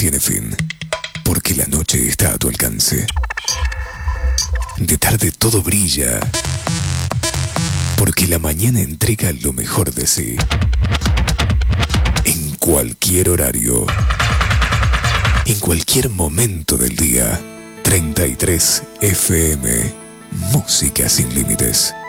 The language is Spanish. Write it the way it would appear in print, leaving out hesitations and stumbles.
tiene fin, porque la noche está a tu alcance. De tarde todo brilla, porque la mañana entrega lo mejor de sí. En cualquier horario, en cualquier momento del día. 33 FM, música sin límites.